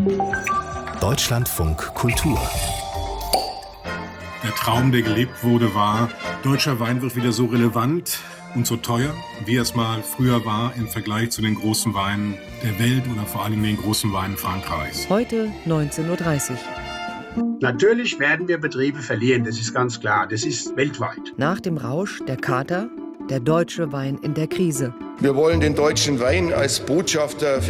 Deutschlandfunk Kultur. Der Traum, der gelebt wurde, war, deutscher Wein wird wieder so relevant und so teuer, wie es mal früher war im Vergleich zu den großen Weinen der Welt oder vor allem den großen Weinen Frankreichs. Heute 19.30 Uhr. Natürlich werden wir Betriebe verlieren, das ist ganz klar. Das ist weltweit. Nach dem Rausch der Kater, der deutsche Wein in der Krise. Wir wollen den deutschen Wein als Botschafter